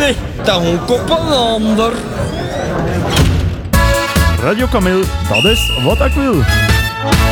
Nee, dan hoek op een ander. Radio Camille, dat is wat ik wil.